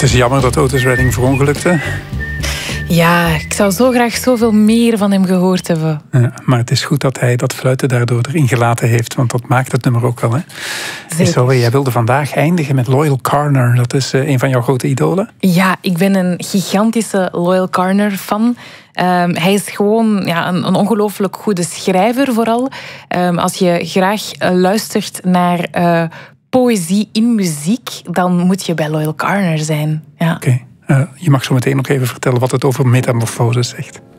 Het is jammer dat Otis Redding verongelukte. Ja, ik zou zo graag zoveel meer van hem gehoord hebben. Ja, maar het is goed dat hij dat fluiten daardoor erin gelaten heeft, want dat maakt het nummer ook wel. Hè? Zeker. Jij wilde vandaag eindigen met Loyle Carner. Dat is een van jouw grote idolen. Ja, ik ben een gigantische Loyle Carner-fan. Hij is gewoon een ongelooflijk goede schrijver vooral. Als je graag luistert naar poëzie in muziek, dan moet je bij Loyle Carner zijn. Ja. Oké. Je mag zo meteen nog even vertellen wat het over metamorfose zegt.